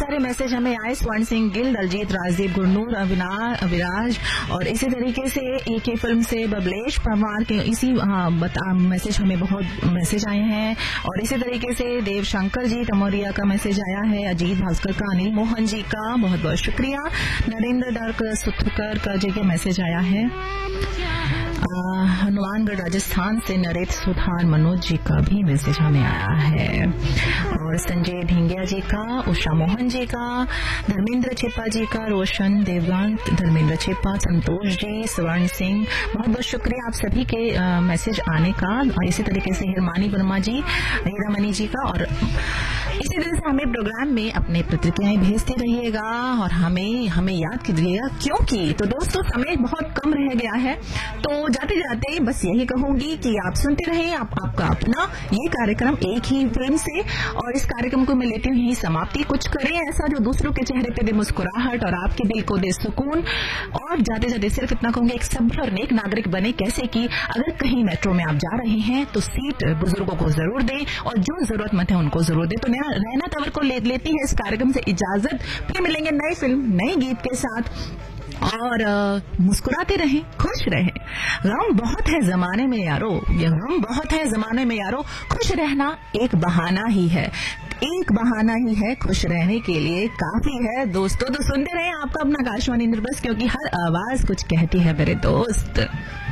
सारे मैसेज हमें आए। स्वर्ण सिंह गिल, दलजीत, राजदीप, गुरनूर, अविराज और इसी तरीके से एक ही फिल्म से बबलेश परमार के इसी मैसेज हमें बहुत मैसेज आए हैं। और इसी तरीके से देव शंकर जी टमोरिया का मैसेज आया है, अजीत भास्कर का, अनिल मोहन जी का बहुत बहुत शुक्रिया, नरेंद्र डर्क सुथकर का जी का मैसेज आया है, हनुमानगढ़ राजस्थान से नरेश सुधार मनोज जी का भी मैसेज हमें आया है, और संजय ढिंगिया जी का, उषा मोहन जी का, धर्मेंद्र छिपा जी का, रोशन देवकांत, धर्मेंद्र छिपा, संतोष जी, स्वर्ण सिंह, बहुत बहुत शुक्रिया आप सभी के मैसेज आने का। और इसी तरीके से हिरमानी वर्मा जी, हीरामणि जी का। और इसी तरह से हमें प्रोग्राम में अपने प्रतिक्रियाएं भेजते रहिएगा और हमें याद कीजिएगा, क्योंकि तो दोस्तों समय बहुत कम रह गया है। तो जाते जाते बस यही कहूंगी कि आप सुनते रहें आपका अपना ये कार्यक्रम एक ही फिल्म से, और इस कार्यक्रम को मैं लेती हूँ यही समाप्ति। कुछ करें ऐसा जो दूसरों के चेहरे पे दे मुस्कुराहट और आपके दिल को दे सुकून। और जाते जाते सिर्फ इतना कहूंगी, एक सभ्य और नेक नागरिक बने। कैसे कि अगर कहीं मेट्रो में आप जा रहे हैं तो सीट बुजुर्गों को जरूर दें, और जो जरूरतमंद है उनको जरूर दें। तो रहना तवर को लेती है इस कार्यक्रम से इजाजत। फिर मिलेंगे नई फिल्म नई गीत के साथ, और मुस्कुराते रहें, खुश रहें। गम बहुत है जमाने में यारो, ये गम बहुत है जमाने में यारो, खुश रहना एक बहाना ही है, एक बहाना ही है, खुश रहने के लिए काफी है दोस्तों। तो सुनते रहें आपका अपना आकाशवाणी निर्बस, क्योंकि हर आवाज कुछ कहती है मेरे दोस्त।